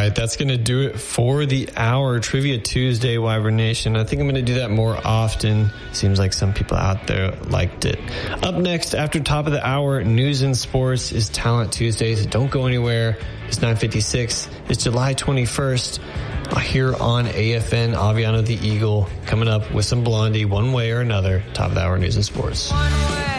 right, that's going to do it for the hour. Trivia Tuesday, Wyvern Nation. I think I'm going to do that more often. Seems like some people out there liked it. Up next, after top of the hour, news and sports is Talent Tuesdays. Don't go anywhere. It's 9:56. It's July 21st. Here on AFN, Aviano the Eagle, coming up with some Blondie, one way or another. Top of the hour, news and sports. One way.